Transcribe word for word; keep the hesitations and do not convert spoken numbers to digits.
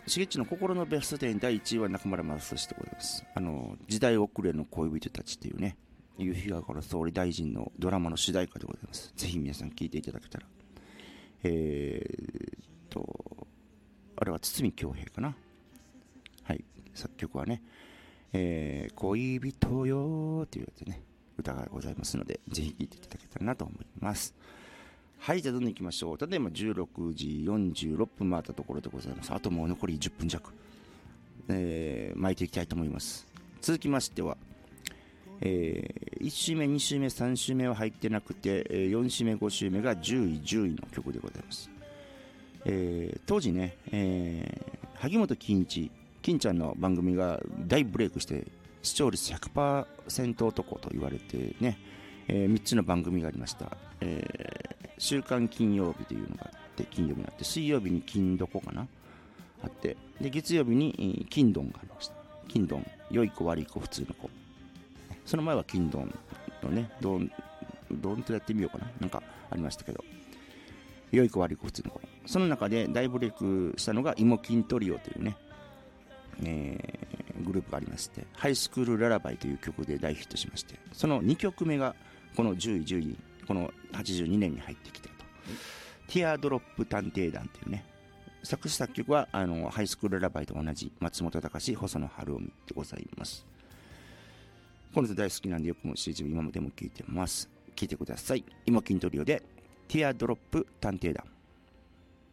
しげっちの心のベストテンだいいちいは中村雅俊でございます。あの時代遅れの恋人たちっていうね、夕日が丘の総理大臣のドラマの主題歌でございます。ぜひ皆さん聴いていただけたら。えーっとあれは堤恭平かな。はい、作曲はね、えー、恋人よーっていうやつね、歌がございますので、ぜひ聴いていただけたらなと思います。はい、じゃあどんどん行きましょう。ただいまじゅうろくじよんじゅうろっぷん回ったところでございます。あともう残りじゅっぷん弱、えー、巻いていきたいと思います。続きましては、えー、いち週目、に週目、さん週目は入ってなくて、よん週目、ご週目がじゅうい、じゅういの曲でございます。えー、当時ね、えー、萩本欽一、金ちゃんの番組が大ブレイクして、視聴率 ひゃくパーセント 男と言われてね、えー、みっつの番組がありました。えー、週刊金曜日というのがあって、金曜日になって、水曜日に金どこかなあって、で、月曜日に金ドンがありました。金ドン、良い子悪い子普通の子。その前は金ドンのね、ドン、ドンとやってみようかな。なんかありましたけど。良い子悪い子普通の子。その中で大ブレイクしたのがイモキントリオというね、えー、グループがありまして、ハイスクールララバイという曲で大ヒットしまして、そのにきょくめがこのじゅうい、じゅうい、このはちじゅうにねんに入ってきたと。ティアドロップ探偵団というね、作詞作曲はあのハイスクールララバイと同じ松本隆、細野晴臣でございます。この人大好きなんでよくも シージー 今までも聴いてます。聴いてください。イモキントリオでティアドロップ探偵団。